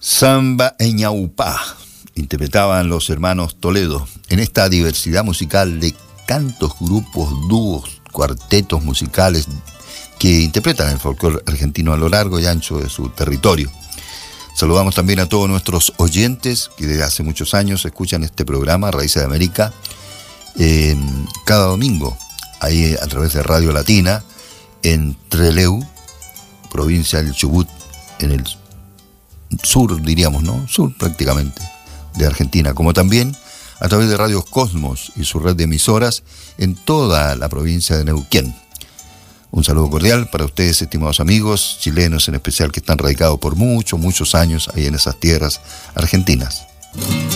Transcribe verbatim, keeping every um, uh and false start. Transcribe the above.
Samba en Ñaupá, interpretaban los hermanos Toledo en esta diversidad musical de cantos, grupos, dúos, cuartetos musicales que interpretan el folclore argentino a lo largo y ancho de su territorio. Saludamos también a todos nuestros oyentes que desde hace muchos años escuchan este programa, Raíces de América, eh, cada domingo, ahí a través de Radio Latina, en Trelew, provincia del Chubut, en el sur, diríamos, ¿no? Sur prácticamente, de Argentina, como también a través de Radio Cosmos y su red de emisoras en toda la provincia de Neuquén. Un saludo cordial para ustedes, estimados amigos, chilenos en especial, que están radicados por muchos, muchos años ahí en esas tierras argentinas.